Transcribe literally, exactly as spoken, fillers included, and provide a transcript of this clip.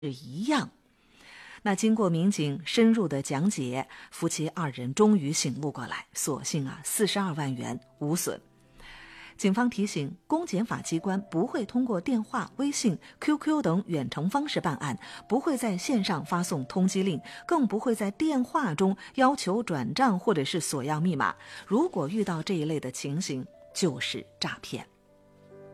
一样。那经过民警深入的讲解，夫妻二人终于醒悟过来，所幸啊四十二万元无损。警方提醒，公检法机关不会通过电话、微信、Q Q 等远程方式办案，不会在线上发送通缉令，更不会在电话中要求转账或者是索要密码。如果遇到这一类的情形，就是诈骗。